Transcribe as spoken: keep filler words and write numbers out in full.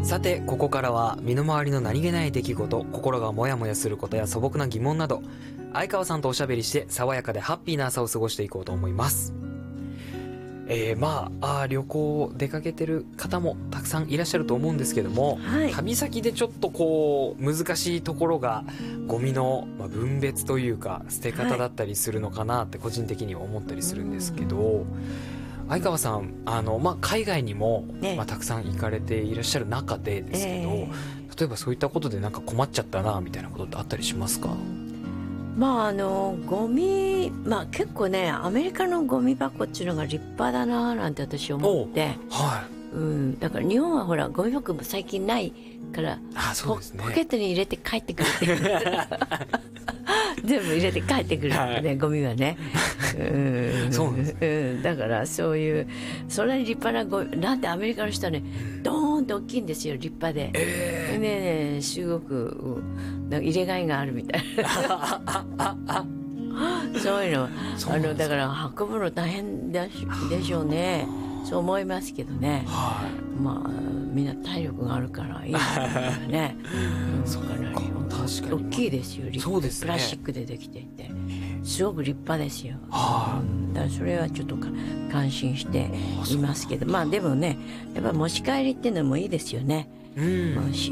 さて、ここからは身の回りの何気ない出来事、心がモヤモヤすることや素朴な疑問など、相川さんとおしゃべりして爽やかでハッピーな朝を過ごしていこうと思います。えー、まああ旅行出かけてる方もたくさんいらっしゃると思うんですけども、はい、旅先でちょっとこう難しいところがゴミの分別というか捨て方だったりするのかなって個人的には思ったりするんですけど、はい、相川さんあの、まあ、海外にも、ねまあ、たくさん行かれていらっしゃる中でですけど、えー、例えばそういったことでなんか困っちゃったなみたいなことってあったりしますか？ まああのゴミ、まあ結構ねアメリカのゴミ箱っていうのが立派だななんて私思って、はい、うん、だから日本はほらゴミ箱も最近ないからあそうですね、 ポケットに入れて帰ってくるって全部入れて帰ってくるってね、はい、ゴミはねうんそうなんですね、うん、だからそういうそれなりに立派なゴミなんてアメリカの人はねドーンと大きいんですよ立派で、えー、ねねすごくなんか入れがいがあるみたいなそういうのあのだから運ぶの大変でしでしょうねそう思いますけどね、はい、まあみんな体力があるからいいですね、うん、そうかなり確かに大きいですよそうです、ね、プラスチックでできていてすごく立派ですよ、はあうん、だからそれはちょっと感心していますけどまあでもねやっぱ持ち帰りっていうのもいいですよね、うん、もし